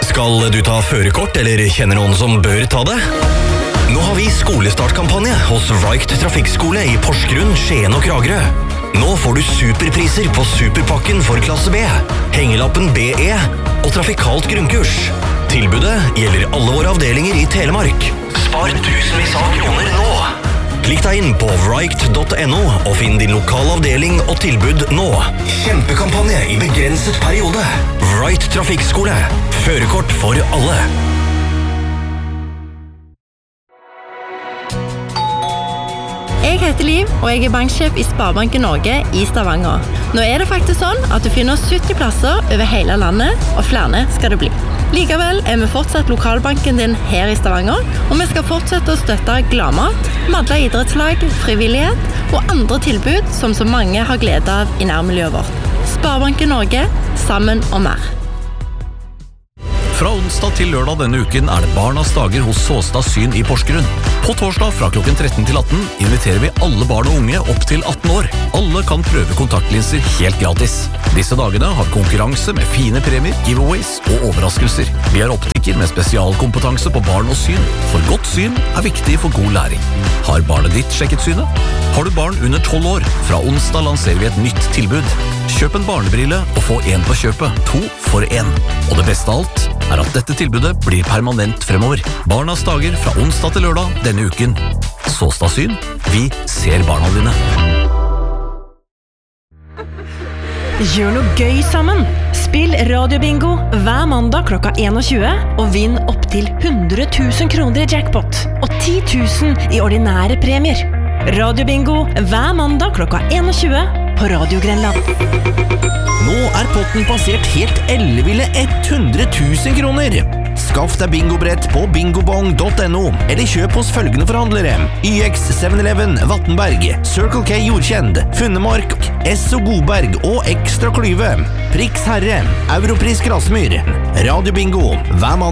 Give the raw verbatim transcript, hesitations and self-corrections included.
Skal du ta førerkort, eller kjenner noen som bør ta det? Nå har vi skolestartkampanje hos Wright Trafikkskole i Porsgrunn, Skien og Kragerø. Nå får du superpriser på superpakken for klasse B, hengelappen B E og trafikalt grunnkurs. Tilbudet gjelder alle våre avdelinger i Telemark. Spar tusenvis av kroner nå. Klikk deg inn på wright punktum no og finn din lokale avdeling og tilbud nå. Kjempekampanje i begrenset periode. Wright Trafikkskole. Førerkort for alle. Jeg heter Liv, og jeg er banksjef i Sparebanken Norge i Stavanger. Nå er det faktisk sånn at du finner sytti plasser over hele landet, og flere skal det bli. Likevel er vi fortsatt lokalbanken din her i Stavanger, og vi skal fortsette å støtte gladmat, madla idrettslag, frivillighet og andre tilbud som så mange har glede av i nærmiljøet vårt. Sparebanken Norge, sammen og mer. Fra onsdag til lørdag denne uken er det Barnas dager hos Såstad Syn i Porsgrunn. På torsdag fra klokken tretten til atten inviterer vi alle barn og unge opp til atten år. Alle kan prøve kontaktlinser helt gratis. Disse dagene har konkurranse med fine premier, giveaways og overraskelser. Vi er optiker med spesialkompetanse på barn og syn, for godt syn er viktig for god læring. Har barnet ditt sjekket synet? Har du barn under tolv år? Fra onsdag lanserer vi et nytt tilbud. Kjøp en barnebrille og få en på kjøpet, to for en. Og det beste av alt er at dette tilbudet blir permanent fremover. Barnas dager fra onsdag til lørdag denne uken. Såstad Syn, vi ser barna dine. Gjør noe gøy sammen. Spill radiobingo hver mandag klokka tjueen og vinn opp til hundre tusen kroner i jackpot og ti tusen i ordinære premier. Radiobingo hver mandag klokka tjueen på Radio Grenland. Nå er potten passert helt elleville hundre tusen kroner. Skaff deg bingobrett på bingobong punktum no, eller kjøp hos følgende forhandlere: Y X seven eleven Vattenberg, Circle K Jordkjend, Funnemark, Esso Godberg og Ekstra Klyve, Prix Herre, Europris Grasmyr. Radio Bingo hver mandag